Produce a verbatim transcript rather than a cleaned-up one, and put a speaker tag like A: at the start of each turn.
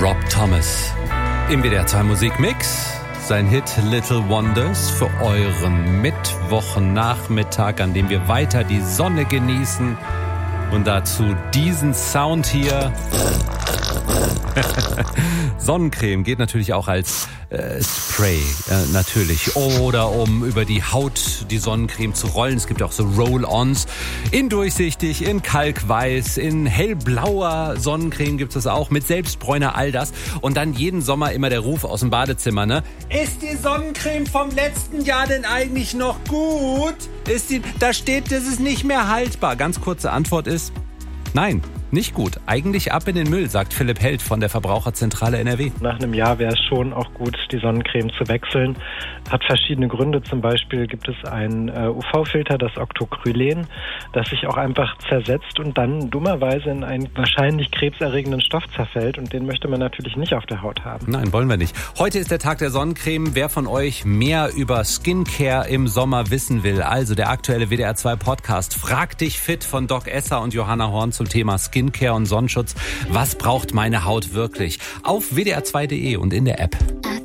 A: Rob Thomas. Im W D R zwei Musikmix. Sein Hit Little Wonders für euren Mittwochnachmittag, an dem wir weiter die Sonne genießen. Und dazu diesen Sound hier. Sonnencreme geht natürlich auch als äh, Spray, äh, natürlich. Oder um über die Haut die Sonnencreme zu rollen. Es gibt auch so Roll-Ons. In durchsichtig, in kalkweiß, in hellblauer Sonnencreme gibt es auch. Mit Selbstbräuner, all das. Und dann jeden Sommer immer der Ruf aus dem Badezimmer, ne? Ist die Sonnencreme vom letzten Jahr denn eigentlich noch gut? Ist die, da steht, das ist nicht mehr haltbar. Ganz kurze Antwort ist, nein. Nicht gut. Eigentlich ab in den Müll, sagt Philipp Held von der Verbraucherzentrale N R W.
B: Nach einem Jahr wäre es schon auch gut, die Sonnencreme zu wechseln. Hat verschiedene Gründe. Zum Beispiel gibt es einen äh, U V-Filter, das Octocrylen, das sich auch einfach zersetzt und dann dummerweise in einen wahrscheinlich krebserregenden Stoff zerfällt. Und den möchte man natürlich nicht auf der Haut haben.
A: Nein, wollen wir nicht. Heute ist der Tag der Sonnencreme. Wer von euch mehr über Skincare im Sommer wissen will, also der aktuelle W D R zwei Podcast Frag dich fit von Doc Esser und Johanna Horn zum Thema Skincare. Skincare und Sonnenschutz. Was braucht meine Haut wirklich? Auf w d r zwei punkt d e und in der App.